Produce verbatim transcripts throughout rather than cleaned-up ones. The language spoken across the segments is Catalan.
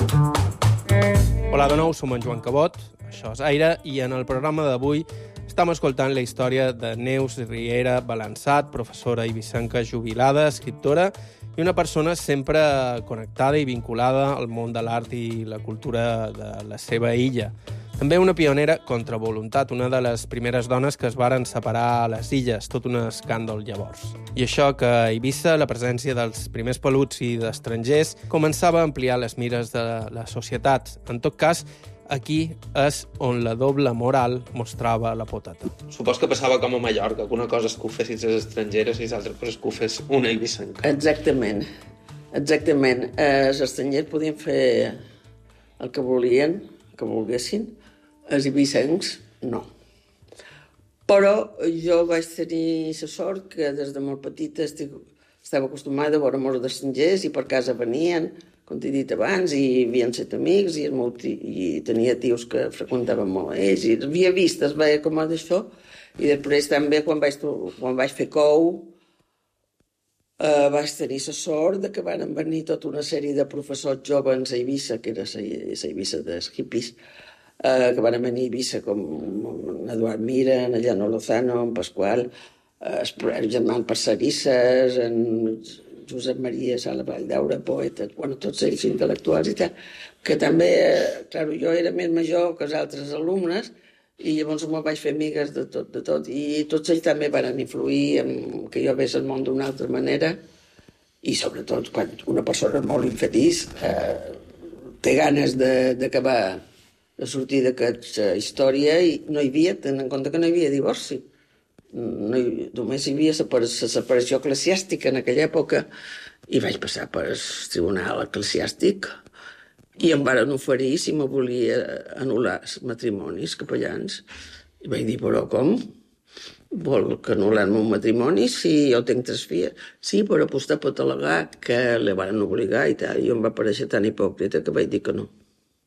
Hola de nou, som en Joan Cabot, això és Aire, i en el programa d'avui estem escoltant la història de Neus Riera Balançat, professora eivissenca jubilada, escriptora, i una persona sempre connectada i vinculada al món de l'art i la cultura de la seva illa. També una pionera contra voluntat, una de les primeres dones que es varen separar a les illes, tot un escàndol llavors. I això que a Eivissa la presència dels primers peluts i d'estrangers començava a ampliar les mires de la societat. En tot cas, aquí és on la doble moral mostrava la poteta. Supos que passava com a Mallorca, que una cosa és que ho fessis les estrangeres i l'altra cosa és que ho fes una eivissenca. Exactament, exactament. Els estrangers podien fer el que volien, que volguessin, els eivissencs no. Però jo vaig tenir la sort que des de molt petita estic, estava acostumada a veure molts d'estrangers i per casa venien, com t'he dit abans, i havien set amics i, i tenia tios que freqüentaven molt a ells i havia vist, es veia com a d'això, i després també quan vaig, quan vaig fer cou eh, vaig tenir la sort de que van venir tota una sèrie de professors joves a Eivissa, que era la Eivissa dels hippies, eh, que van venir a Eivissa com en Eduard Mira, en Llano Lozano, en Pasqual, eh, el germà Parcerisses, en Josep Maria Sala Valldaura, poeta, bueno, tots ells intel·lectuals i tal, que també, eh, clar, jo era més major que els altres alumnes i llavors me'n vaig fer amigues de tot, de tot, i tots ells també van influir en que jo vés el món d'una altra manera i sobretot quan una persona molt infeliç eh, té ganes d'acabar de, de sortir d'aquesta història i no hi havia, tenint en compte que no hi havia divorci. No hi, només hi havia la separació eclesiàstica en aquella època i vaig passar per el tribunal eclesiàstic i em varen oferir si me volia anul·lar els matrimonis capellans i vaig dir, però com? Vol que anul·lar-me un matrimoni si jo tinc tres filles? Sí, però vostè pot al·legar que le van obligar i tal, i em va parèixer tan hipòcrita que vaig dir que no.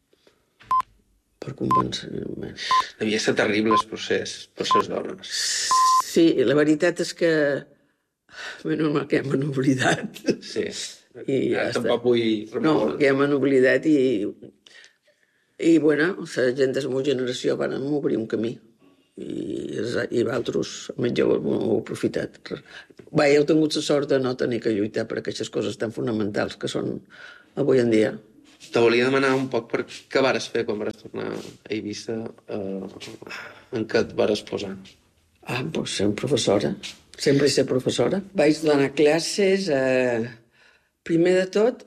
Per convencer-me. Devia ser terrible el procés per les dones. Sí, la veritat és que menys mal que ja m'han oblidat. Sí, I ja tampoc vull... No, que ja m'han oblidat i i bueno, la gent de la meva generació van obrir un camí i, i altres, més joves, ho heu aprofitat. Bé, heu tingut la sort de no tenir que lluitar per aquestes coses tan fonamentals que són avui en dia. Te volia demanar un poc per què vares fer quan vares tornar a Eivissa, eh, en què et vares posar? Ah, doncs ser professora. Sempre he estat professora. Vaig donar classes, eh, primer de tot,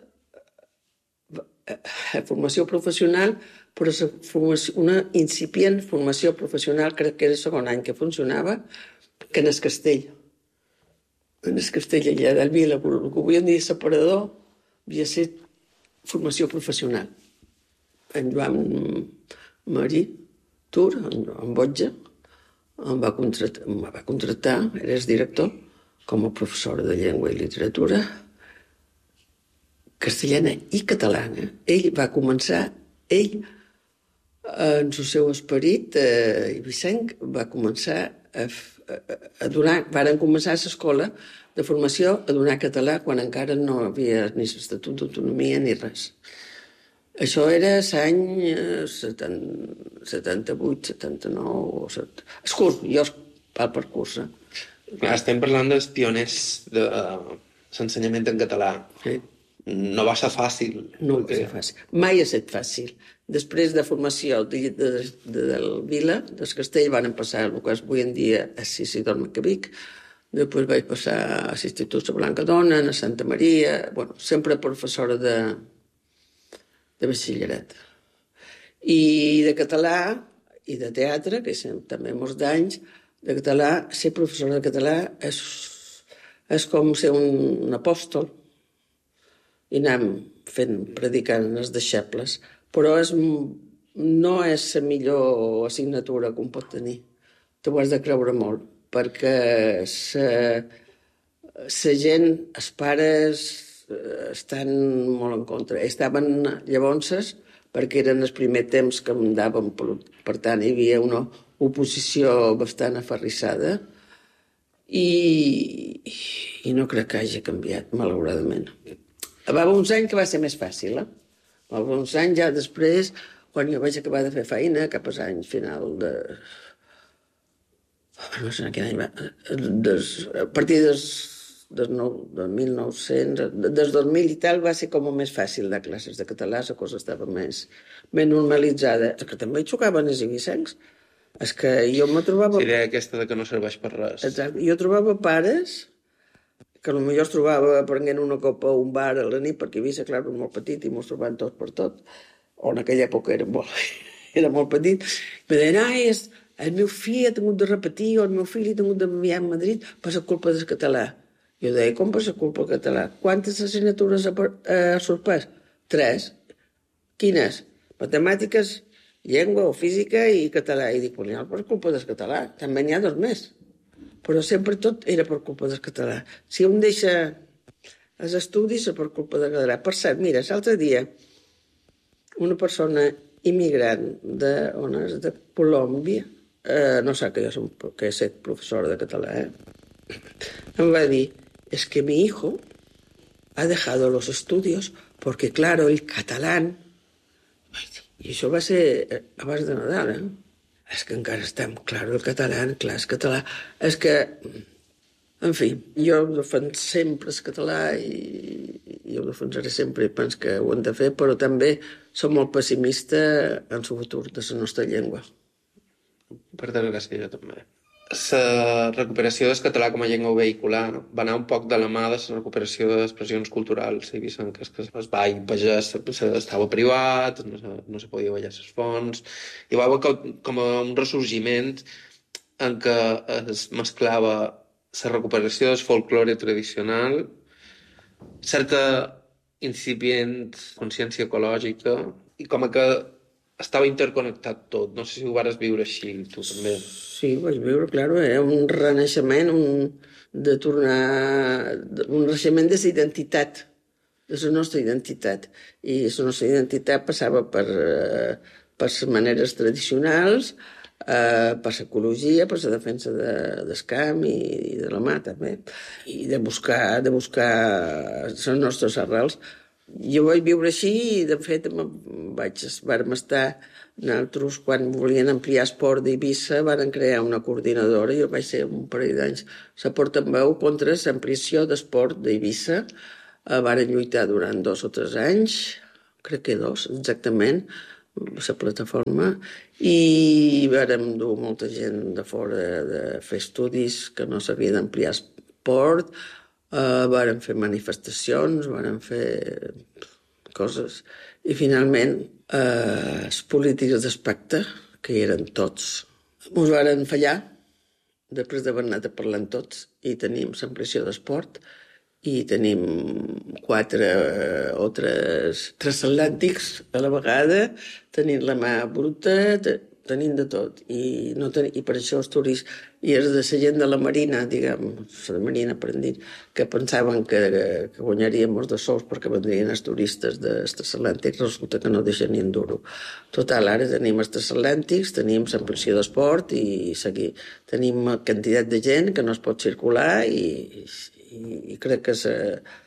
a formació professional, però formació, una incipient formació professional, crec que era el segon any que funcionava, que en el castell. En el castell allà del Vila, el que avui en dia separador, havia estat formació professional. En Joan Marí Tur, en Botja, em va contractar, em va contractar, era el director, com a professora de llengua i literatura castellana i catalana. Ell va començar, ell, en el seu esperit eh, eivissenc, va començar a, a, a donar, varen començar a l'escola de formació a donar català quan encara no havia ni l'estatut d'autonomia ni res. Això era l'any setanta-vuit, setanta-nou... És curs, jo val per curs. Clar, estem parlant dels pioners de l'ensenyament en català. Sí. No va ser fàcil. No va ser fàcil. Mai ha estat fàcil. Després de formació de, de, de, del Vila, del Castell, van passar el que és avui en dia a Isidor Macavic. Després vaig passar a l'Institut de Blancadona, a Santa Maria... Bueno, sempre professora de, de batxillerat. I de català i de teatre, que són també molts d'anys, de català, ser professora de català és, és com ser un, un apòstol i anem fent, predicant els deixebles, però és, no és la millor assignatura que un pot tenir. T'ho has de creure molt, perquè la gent, els pares, estan molt en contra. Estaven llavors, perquè eren els primers temps que em daven, per, per tant, hi havia una oposició bastant aferrissada i, i no crec que hagi canviat, malauradament. Va haver uns anys que va ser més fàcil, eh? alguns anys ja després, quan jo vaig acabar de fer feina, cap als anys final de... no sé quin any va... Des, a partir des, des, nou, del mil nou-cents... Des dos mil i tal va ser com més fàcil de classes de català, la cosa estava més, més normalitzada. És que també hi xocaven els ibicencs. És que jo me trobava... La idea aquesta de que no serveix per res. Exacte. Jo trobava pares que potser es trobava prenent una copa a un bar a la nit, perquè Eivissa, clar, era molt petit i mos trobàvem tots per tot. O en aquella època era molt, era molt petit. I me deien, ai, el, el meu fill ha tingut de repetir, o el meu fill ha tingut d'enviar a Madrid per la culpa del català. Jo deia, com per la culpa del català? Quantes assignatures ha, ha sorprès? Tres. Quines? Matemàtiques, llengua o física i català. I dic, bueno, per culpa del català. També n'hi ha dos més. Però sempre tot era per culpa del català. Si un deixa els estudis és per culpa del català. Per cert, mira, l'altre dia una persona immigrant de, on és, de Colòmbia, eh, no sap que jo som, que he set professora de català, eh? Em va dir, es que mi hijo ha dejado los estudios porque, claro, el catalán... I això va ser abans de Nadal, eh? És que encara estem, clar, el català, clar, el català... És que, en fi, jo defenso sempre el català i, i ho defensaré sempre i penso que ho hem de fer, però també som molt pessimista en el futur de la nostra llengua. Per desgràcia, jo també. La recuperació del català com a llengua vehicular va anar un poc de la mà de la recuperació d'expressions culturals eivissenques, que es va impejar, estava privat, no se, no se podia veure les fonts, i va haver com un ressorgiment en què es mesclava la recuperació del folklore tradicional, certa incipient consciència ecològica, i com que estava interconnectat tot. No sé si ho vares viure així, tu també. Sí, vaig viure, clar, era un renaixement, un, de tornar, un renaixement de la identitat, de la nostra identitat. I la nostra identitat passava per, per les maneres tradicionals, eh, per l'ecologia, per la defensa de, del camp i, i de la mà, també. I de buscar, de buscar les nostres arrels. Jo vaig viure així i, de fet, vaig, vam estar... Nosaltres, quan volien ampliar esport d'Eivissa, van crear una coordinadora, jo vaig ser un parell d'anys la portaveu contra l'ampliació d'esport d'Eivissa. Van lluitar durant dos o tres anys, crec que dos, exactament, la plataforma, i vam dur molta gent de fora de fer estudis que no s'havia d'ampliar esport, uh, vam fer manifestacions, vam fer coses, i finalment eh, els polítics d'aspecte, que eren tots, ens varen fallar després d'haver anat a parlar amb tots, i tenim l'ampliació d'esport i tenim quatre eh, o tres transatlàntics a la vegada, tenint la mà bruta, te, tenint de tot. I, no ten, I per això els turistes, i els de la gent de la Marina, diguem, la Marina per dir, que pensaven que, que guanyaríem molts de sols perquè vendrien els turistes dels transatlàntics, resulta que no deixen ni un duro. Total, ara tenim els transatlàntics, tenim l'ampliació d'esport i seguir. Tenim quantitat de gent que no es pot circular i, i, i crec que se...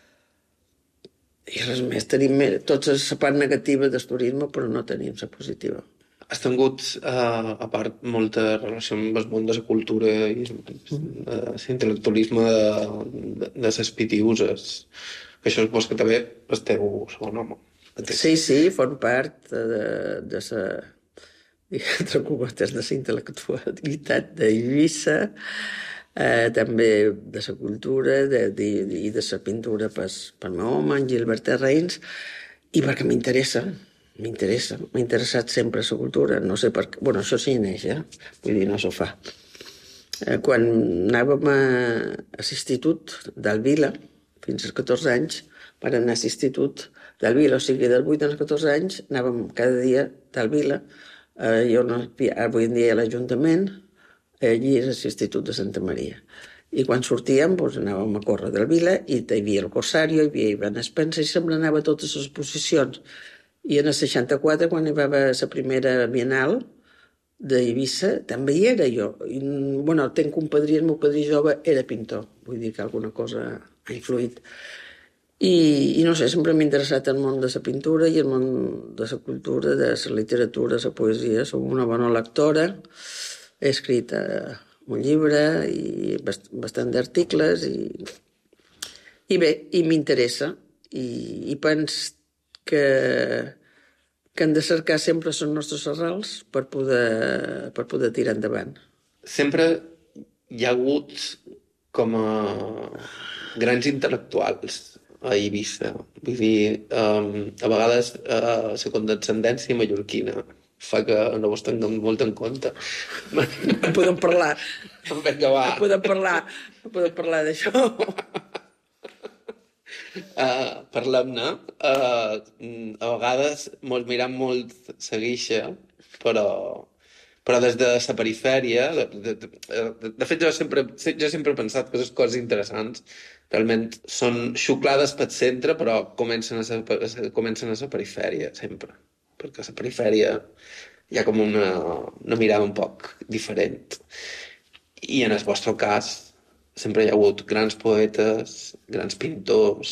I res més, tenim tots la part negativa del turisme, però no tenim la positiva. Has tingut, uh, a part, molta relació amb el món de la cultura i l'intel·lectualisme de, de, de les pitiuses. Això és que també el teu segon home. Sí, sí, form part de, de la, entre cometes, de la intel·lectualitat d'Eivissa, eh, també de la cultura de, de, i de la pintura per, per meu home, en Gilbert Terrains, i perquè m'interessa. M'interessa, m'ha interessat sempre la cultura, no sé per què, bueno, això sí neix, eh? Vull dir, no s'ho fa. Eh, quan anàvem a, a l'institut d'Alvila, fins als catorze anys, vam anar a l'institut d'Alvila, o sigui, dels vuit als catorze anys, anàvem cada dia d'Alvila, eh, jo no, avui en dia a l'Ajuntament, allí és l'Institut de Santa Maria. I quan sortíem, doncs, anàvem a córrer d'Alvila, i hi havia el Corsario, hi havia Ivan Spencer, i sempre anava a totes les exposicions. I en el seixanta-quatre, quan hi va haver la primera Bienal d'Eivissa, també hi era jo. I, bueno, tenc un padrí, el meu padrí jove era pintor. Vull dir que alguna cosa ha influït. I, i no sé, sempre m'he interessat el món de la pintura i el món de la cultura, de la literatura, la poesia. Soc una bona lectora, he escrit eh, un llibre i bast bastant d'articles i, i bé, i m'interessa i, i penso que, que hem de cercar sempre les nostres arrels per poder, per poder tirar endavant. Sempre hi ha hagut com a grans intel·lectuals a Eivissa. Vull dir, um, a vegades uh, la condescendència mallorquina fa que no vos tinguem molt en compte. No podem parlar. Vinga, va. No podem parlar, no podem parlar d'això. Uh, Parlem-ne. Uh, a vegades mos mirem molt la guixa, però, però des de la perifèria, de, de, de, de fet jo sempre, jo sempre he pensat que les coses interessants realment són xuclades pel centre, però comencen a ser, comencen a la perifèria, sempre. Perquè a la perifèria hi ha com una, una mirada un poc diferent. I en el vostre cas sempre hi ha hagut grans poetes, grans pintors.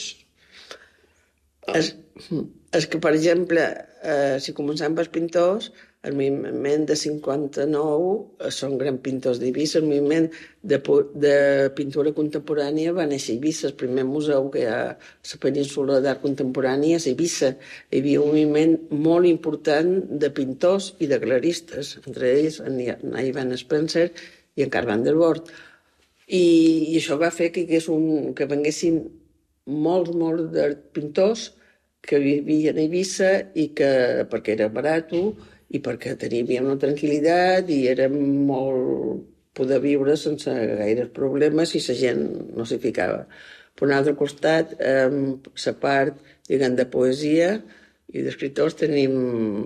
És, és que, per exemple, eh, si començam pels pintors, el moviment de cinquanta-nou són grans pintors d'Eivissa. El moviment de, de pintura contemporània va néixer a Eivissa. El primer museu que hi ha a la península d'art contemporani és a Eivissa. Hi havia un moviment molt important de pintors i de galeristes, entre ells en Ivan Spencer i en Carl van der Voort. I, i això va fer que, un, que venguessin molts, molts de pintors que vivien a Eivissa i que, perquè era barat i perquè teníem una tranquil·litat i érem molt poder viure sense gaires problemes i la gent no s'hi ficava. Per un altre costat, eh, la part, diguem, de poesia i d'escriptors tenim,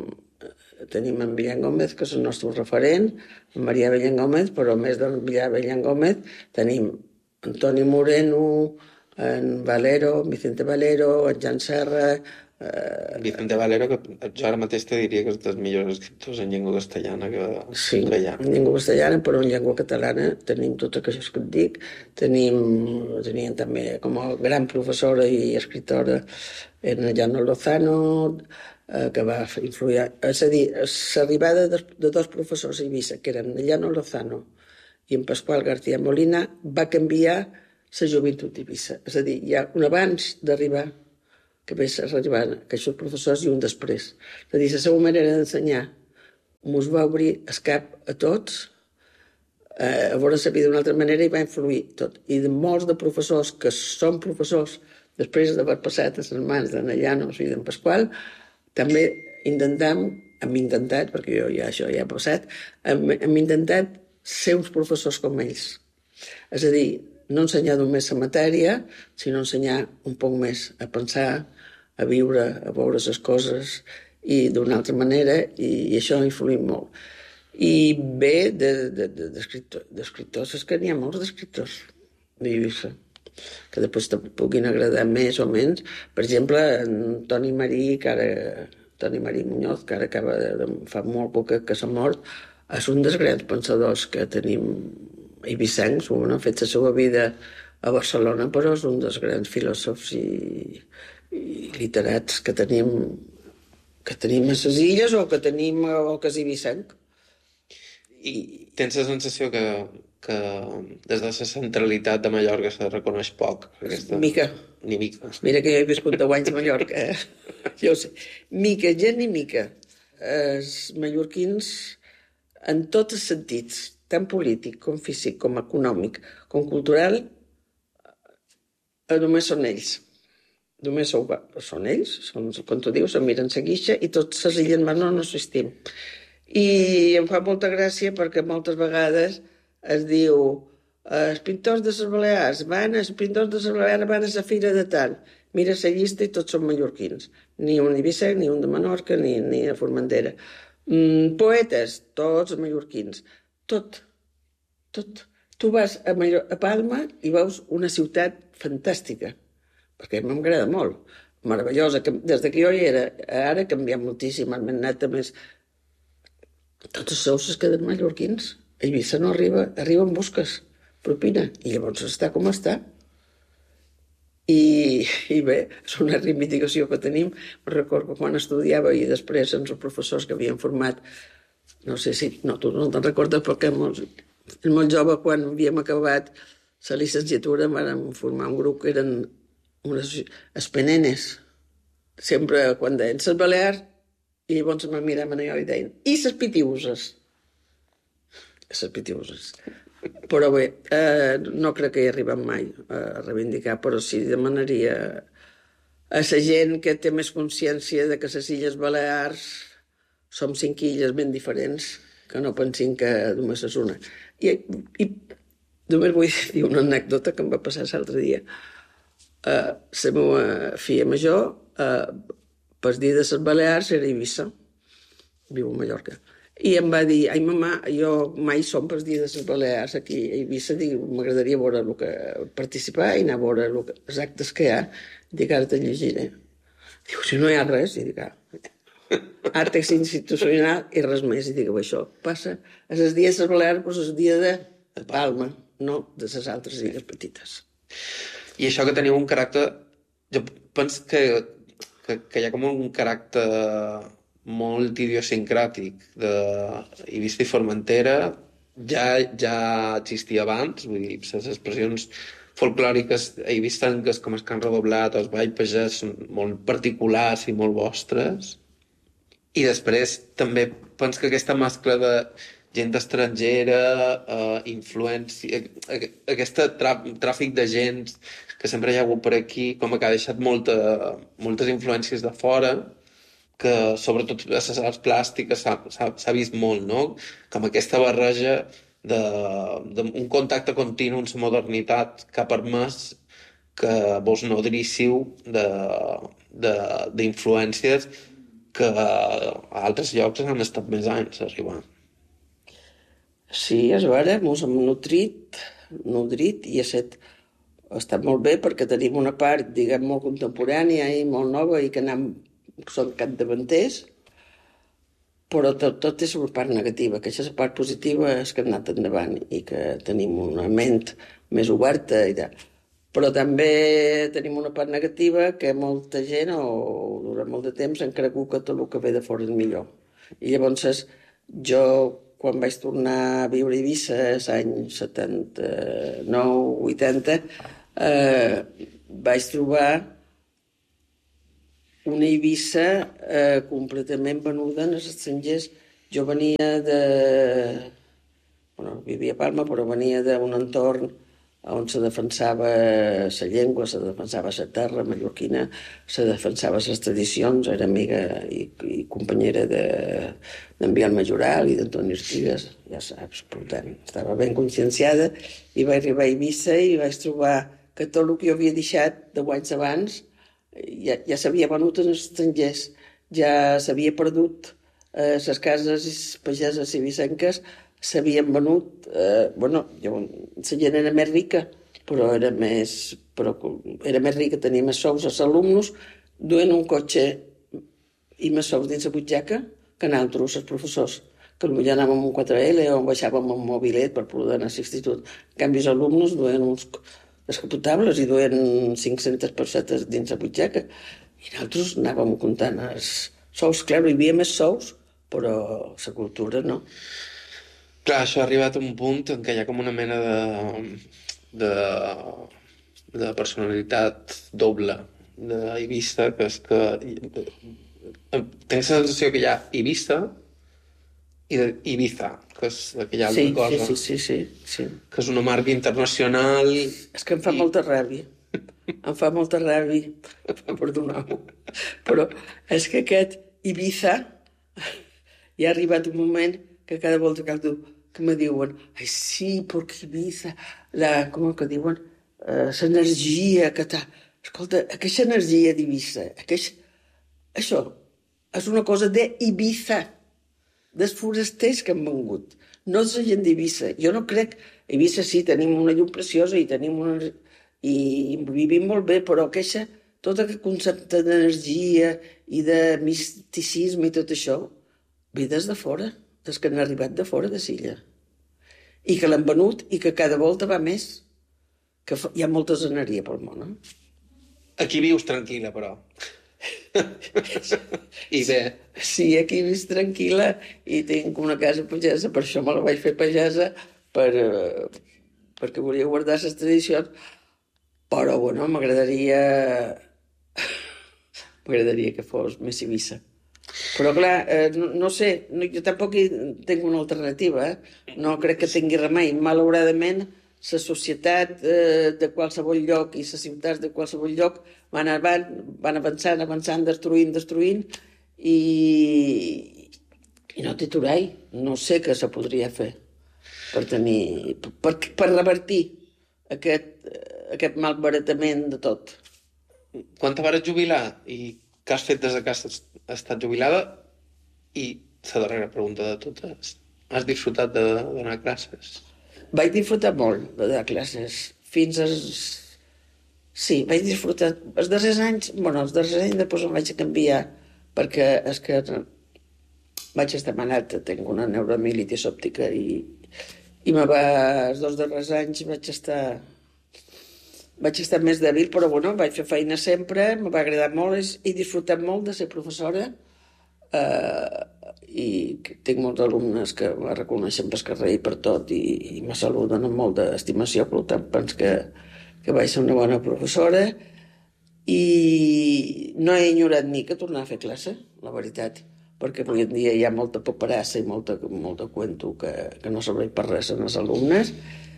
tenim en Millán Gómez, que és el nostre referent, en Maria Bellán Gómez, però a més de Maria Bellán Gómez tenim Antoni Moreno, en Valero, Vicente Valero, en Jan Serra... Eh... Vicente Valero, que jo ara mateix te diria que és dels millors escriptors en llengua castellana que, sí, que hi ha. en llengua castellana, però en llengua catalana tenim tot això que et dic. Tenim, teníem també com a gran professora i escriptora en Llano Lozano, eh, que va influir... És a dir, l'arribada de, de dos professors a Eivissa, que eren Llano Lozano i en Pasqual García Molina, va canviar la joventut d'Eivissa. És a dir, hi ha un abans d'arribar, que ves arribar aquests professors i un després. És a dir, la seva manera d'ensenyar ens va obrir el cap a tots, eh, a veure la vida d'una altra manera i va influir tot. I de molts de professors que són professors després d'haver passat a les mans d'en Llanos i d'en Pasqual, també intentam, hem intentat, perquè jo ja això ja ha passat, hem, hem intentat ser uns professors com ells. És a dir, no ensenyar només la matèria, sinó ensenyar un poc més a pensar, a viure, a veure les coses i d'una altra manera, i, i això ha influït molt. I bé, d'escriptors, és que n'hi ha molts d'escriptors d'Eivissa, que després te puguin agradar més o menys. Per exemple, en Toni Marí, que ara, Toni Marí Muñoz, que ara acaba de, fa molt poc que s'ha mort, és un dels grans pensadors que tenim eivissencs, on ha fet la seva vida a Barcelona, però és un dels grans filòsofs i, i literats que tenim que tenim a les illes o que tenim o que és eivissenc. I tens la sensació que, que des de la centralitat de Mallorca se reconeix poc? Aquesta... Mica. Ni mica. Mira que jo he viscut deu anys a Mallorca. Eh? Jo ho sé. Mica, gent ni mica. Els mallorquins, en tots els sentits, tant polític com físic, com econòmic, com cultural, només són ells. Només són ells, són, com tu dius, se'n miren la guixa i tots les illes menors no assistim. I em fa molta gràcia perquè moltes vegades es diu els pintors de les Balears van, els pintors de les Balears van a la fira de tant. Mira la llista i tots són mallorquins. Ni un d'Eivissa, ni un de Menorca, ni, ni a Formentera. Mm, poetes, tots mallorquins. Tot, tot. Tu vas a, Mallor a Palma i veus una ciutat fantàstica, perquè m'agrada molt, meravellosa. Des que jo hi era, ara ha canviat moltíssim, han anat a més... Tots els sous es queden mallorquins. A Eivissa no arriba, arriba en busques, propina, i llavors està com està. I, i bé, és una reivindicació que tenim. Recordo que quan estudiava i després els professors que havien format, no sé si, no, tu no te'n recordes perquè molt, molt jove, quan havíem acabat la llicenciatura, vam formar un grup que eren unes espenenes, sempre quan deien les Balears, i llavors me miraven allò i deien, i les pitiuses? Les pitiuses. Però bé, eh, no crec que hi arribem mai a reivindicar, però sí demanaria a la gent que té més consciència de que les Illes Balears som cinc illes ben diferents, que no pensin que només és una. I, i només vull dir una anècdota que em va passar l'altre dia. Uh, la meva filla major, uh, per dia de les Balears, era a Eivissa, viu a Mallorca. I em va dir, ai mamà, jo mai som per dia de les Balears aquí a Eivissa, dic, m'agradaria veure el que participar i anar a veure el que, els actes que hi ha. Dic, ara te llegiré. Diu, si no hi ha res, i dic, ah, àrtex institucional i res més. I dic, això passa a les dies de les Balears, però és el dia de Palma, no de les altres illes petites. I això que teniu un caràcter... Jo penso que, que, que hi ha com un caràcter molt idiosincràtic d'Eivissa i Formentera. Ja, ja existia abans, vull dir, les expressions folclòriques eivissenques com els que han redoblat, els ball pagès, són molt particulars i molt vostres. I després també penso que aquesta mescla de gent estrangera, eh, influència, aquest tràfic de gent que sempre hi ha hagut per aquí, com que ha deixat molta, moltes influències de fora, que sobretot a les arts plàstiques s'ha vist molt, no? Com aquesta barreja d'un contacte continu amb la modernitat que ha permès que vos nodríssiu d'influències que a altres llocs han estat més anys a arribar. Sí, és vera, ens hem nutrit, nodrit i ha estat, ha estat molt bé perquè tenim una part, diguem, molt contemporània i molt nova i que anem, són capdavanters, però tot, tot és una part negativa, que aquesta part positiva és que hem anat endavant i que tenim una ment més oberta i tal. Però també tenim una part negativa que molta gent, o durant molt de temps, han cregut que tot el que ve de fora és millor. I llavors jo, quan vaig tornar a viure a Eivissa, l'any setanta-nou vuitanta, eh, vaig trobar una Eivissa eh, completament venuda als estrangers. Jo venia de... Bueno, vivia a Palma, però venia d'un entorn on se defensava la llengua, se defensava la terra mallorquina, se defensava les tradicions, era amiga i, i companyera d'en Biel Majoral i d'Antoni Artigas, ja saps, per tant, estava ben conscienciada i vaig arribar a Eivissa i vaig trobar que tot el que jo havia deixat deu anys abans ja, ja s'havia venut als estrangers, ja s'havia perdut, eh, les cases pageses eivissenques s'havien venut, eh, bueno, jo, la gent era més rica, però era més, però era més rica, tenia més sous als alumnes, duent un cotxe i més sous dins la butxaca que nosaltres, els professors, que potser anàvem amb un quatre ele o baixàvem amb un mobilet per poder anar a l'institut. En canvi, els alumnes duien uns descapotables i duien cinc-centes pessetes dins la butxaca. I nosaltres anàvem comptant els sous. Clar, hi havia més sous, però la cultura no. Clar, això ha arribat a un punt en què hi ha com una mena de, de, de personalitat doble d'Eivissa, que és que tinc la sensació que hi ha Eivissa i Ibiza, que és aquella altra sí, cosa. Sí, sí, sí, sí. Que és una marca internacional. És que em fa i... molta ràbia. Em fa molta ràbia. Perdoneu. Però és que aquest Ibiza ja ha arribat un moment que cada volta que tu que me diuen, ai sí, perquè Ibiza, la, com que diuen, uh, l'energia que t'ha... Escolta, aquesta energia d'Eivissa, aquest... això és una cosa d'Eivissa, dels forasters que han vengut, no és la gent d'Eivissa. Jo no crec... A Eivissa sí, tenim una llum preciosa i tenim una... i vivim molt bé, però aquesta, tot aquest concepte d'energia i de misticisme i tot això, ve des de fora, des que han arribat de fora de l'illa. I que l'han venut i que cada volta va més. Que hi ha moltes energia pel món, eh? Aquí vius tranquil·la, però. I bé. Sí, aquí visc tranquil·la i tinc una casa pagesa, per això me la vaig fer pagesa, per, eh, perquè volia guardar les tradicions, però, bueno, m'agradaria m'agradaria que fos més Eivissa. Però, clar, eh, no, no sé, no, jo tampoc hi tinc una alternativa, eh? No crec que tingui remei. Malauradament, la societat eh, de qualsevol lloc i les ciutats de qualsevol lloc van, avant, van avançant, avançant, destruint, destruint, i, i no té aturall. No sé què se podria fer per tenir... per, per revertir aquest, aquest malbaratament de tot. Quan te vas jubilar i què has fet des que has estat jubilada? I la darrera pregunta de totes. Has disfrutat de donar classes? Vaig disfrutar molt de donar classes. Fins als... Sí, vaig disfrutar... Els darrers anys... Bueno, els darrers anys després em vaig canviar perquè és que vaig estar manat, tinc una neuromielitis òptica i, i me va... Els dos darrers anys vaig estar... Vaig estar més dèbil, però bueno, vaig fer feina sempre, me va agradar molt, he disfrutat molt de ser professora, eh, i tinc molts alumnes que me reconeixen pel carrer i per tot, i, i me saluden amb molta estimació, per tant penso que, que vaig ser una bona professora, i no he enyorat ni que tornar a fer classe, la veritat, perquè avui en dia hi ha molta paperassa i molta, molta cuento que, que no serveix per res en els alumnes.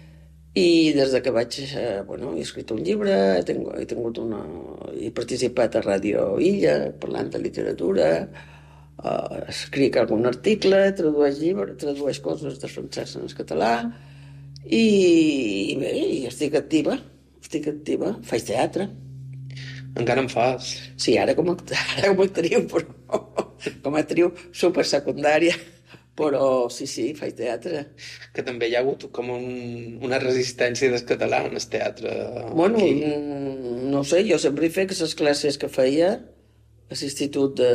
I des de que vaig, eh, bueno, he escrit un llibre, he tingut, he tingut una... he participat a Ràdio Illa, parlant de literatura, eh, escric algun article, tradueix llibre, tradueix coses de francès en el català, i, i bé, i estic activa, estic activa, faig teatre. Encara en fas? Sí, ara com a, ara com a actriu, però com a actriu supersecundària. Però sí, sí, faig teatre. Que també hi ha hagut com un, una resistència del català en el teatre. Bueno, aquí. No sé, jo sempre he fet que les classes que feia a l'institut de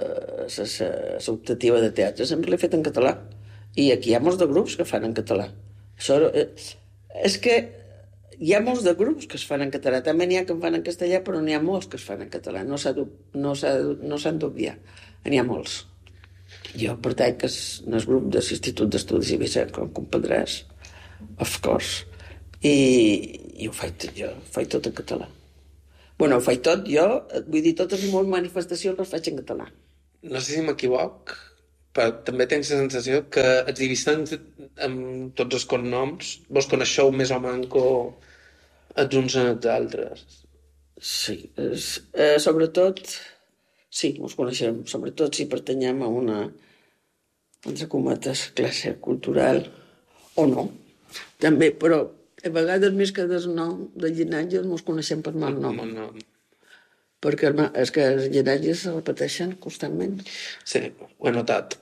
l'optativa de teatre sempre l'he fet en català. I aquí hi ha molts de grups que fan en català. Això, eh, és que hi ha molts de grups que es fan en català. També n'hi ha que en fan en castellà, però n'hi ha molts que es fan en català. No s'han no no d'obviar. N'hi ha molts. Jo pertany que és el grup de l'Institut d'Estudis Eivissa, com comprendràs, of course, i, i ho faig tot jo, ho faig tot en català. Bueno, ho faig tot jo, vull dir, totes les meves manifestacions les faig en català. No sé si m'equivoc, però també tens la sensació que els eivissencs amb tots els cognoms vos coneixeu més o manco els uns en els altres. Sí, és, eh, sobretot... Sí, ens coneixem, sobretot si pertanyem a una, entre cometes, classe cultural, o no, també, però a vegades més que del nom, del llinatge, ens coneixem per mal nom. No. Perquè és que els llinatges se repeteixen constantment. Sí, ho he notat.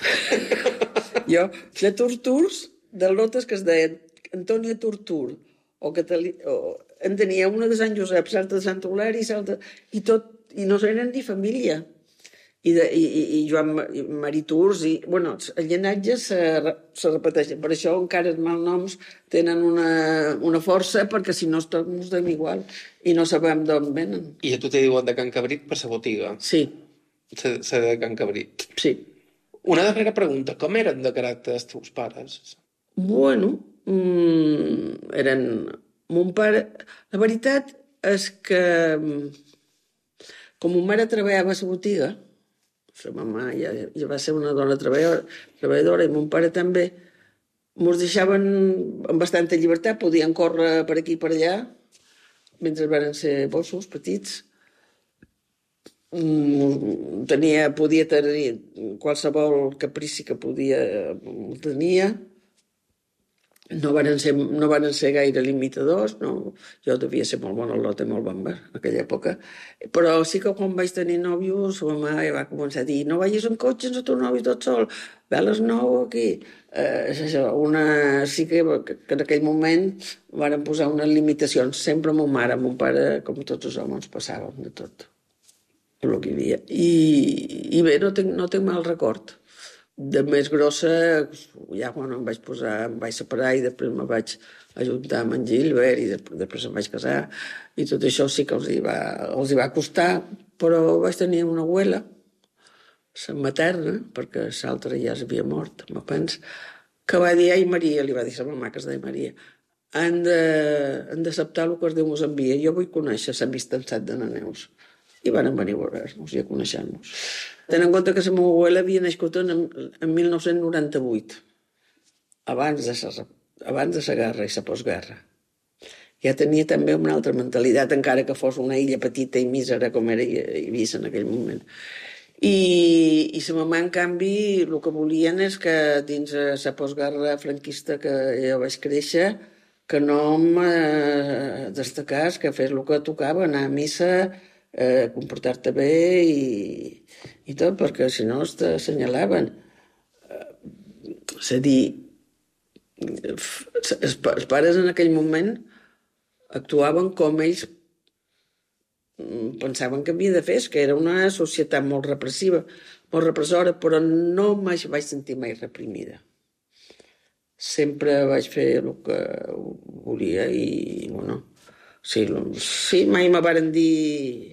Jo, de Torturs, de lotes que es deien Antònia Tortur, o, Catalí, o en tenia una de Sant Josep, l'altra de Sant Eulari, i tot, i no eren ni família. I, de, i, i Joan Mariturs, i, bueno, els llinatges se, se repeteixen. Per això encara els malnoms tenen una, una força, perquè si no tots ens donem igual i no sabem d'on venen. I a tu te diuen de Can Cabrit per la botiga? Sí. Se, se de Can Cabrit? Sí. Una darrera pregunta. Com eren de caràcter els teus pares? Bueno, mmm, eren... Mon pare... La veritat és que... Com mon mare treballava a la botiga, la mama ja, ja va ser una dona treballadora, treballadora i mon pare també, ens deixaven amb bastanta llibertat, podien córrer per aquí i per allà, mentre van ser bossos petits. Tenia, podia tenir qualsevol caprici que podia, tenia. No van ser, no van ser gaire limitadors, no. Jo devia ser molt bona al lot i molt bamba en aquella època, però sí que quan vaig tenir nòvio, la meva mare va començar a dir no vagis en cotxe amb el teu nòvio tot sol, ve a les nou aquí. Eh, això, una, sí que, que en aquell moment van posar unes limitacions, sempre mon mare, mon pare, com tots els homes, passaven de tot, el que hi havia. I, i bé, no tinc, no tinc mal record. de més grossa, ja quan em vaig posar, em vaig separar i després me vaig ajuntar amb en Gilbert i després, després em vaig casar i tot això sí que els hi va, els hi va costar, però vaig tenir una abuela, la materna, perquè l'altra ja s'havia mort, me pens, que va dir, ai Maria, li va dir a la mamà que es deia Maria, han d'acceptar el que es Déu mos envia, jo vull conèixer la amistançat de la Neus. I van venir a veure-nos i a conèixer-nos. Ten en compte que la meva abuela havia nascut en, en mil nou-cents noranta-vuit, abans de la, abans de la guerra i la postguerra. Ja tenia també una altra mentalitat, encara que fos una illa petita i mísera com era Eivissa en aquell moment. I, i la mamà, en canvi, el que volien és que dins la postguerra franquista que jo vaig créixer, que no em destacàs, que fes el que tocava, anar a missa, Eh, comportar-te bé i, i tot, perquè si no t'assenyalaven. Eh, és a dir, els, els pares en aquell moment actuaven com ells pensaven que havia de fer, que era una societat molt repressiva, molt repressora, però no mai vaig sentir mai reprimida. Sempre vaig fer el que volia i, bueno, sí, sí mai me varen dir...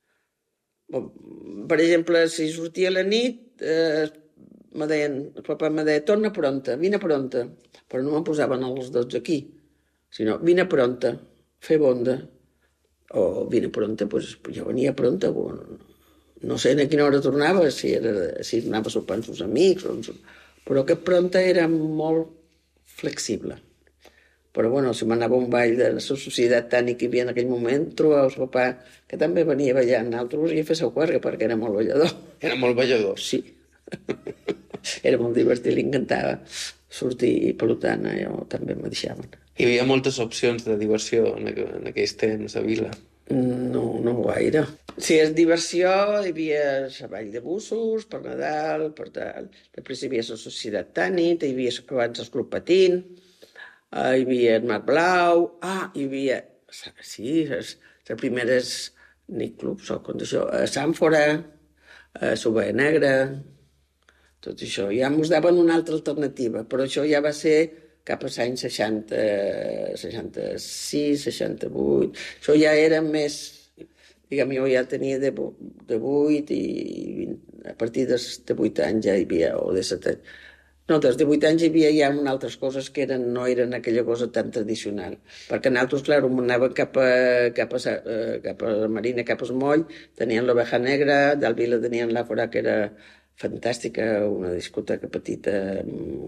Per exemple, si sortia a la nit, eh, me deien, el papà me deia, torna pronta, vine pronta, però no me posaven els dotze aquí, sinó, vine pronta, fer bonda, o vine pronta, doncs jo venia pronta, no sé a quina hora tornava, si, era, si anava a sopar amb els amics, però que pronta era molt flexible. Però, bueno, si m'anava a un ball de la societat tànica que hi havia en aquell moment, trobava el papà, que també venia ballant altres, i a fer seu cuerga, perquè era molt ballador. Era molt ballador? Sí. Era molt divertit, li encantava sortir i, per tant, jo també me deixaven. Hi havia moltes opcions de diversió en, aqu en aquells temps a Vila? No, no gaire. Si és diversió, hi havia la ball de bussos, per Nadal, per tal. Després hi havia la societat tànica, hi havia abans el club patín, Uh, hi havia el Mar Blau, ah, hi havia, sí, les, les primeres nightclubs o condició, a Sàmfora, a Subaya Negra, tot això. Ja ens daven una altra alternativa, però això ja va ser cap als anys seixanta, seixanta-sis, seixanta-vuit, això ja era més, diguem, jo ja tenia de, de vuit i a partir de, de vuit anys ja hi havia, o de set anys, no, des de vuit anys hi havia ja altres coses que eren, no eren aquella cosa tan tradicional. Perquè nosaltres, clar, anàvem cap a, cap a, cap a la Marina, cap al Moll, tenien l'Oveja Negra, del Vila tenien l'Àfora, que era fantàstica, una discoteca petita,